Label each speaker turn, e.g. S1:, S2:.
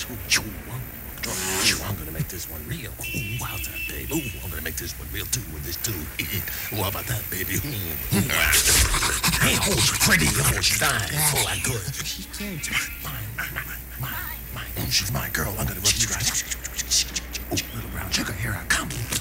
S1: I'm gonna make this one real. Ooh, how's that, babe? Ooh, I'm gonna make this one real too with this too. Ooh, how about that, baby? Hey, oh, she's pretty. Oh, she's nice. Oh, I'm good.
S2: She's cute.
S1: Mine. Oh, she's my girl. I'm gonna rub you right. Oh, little brown sugar, here I come.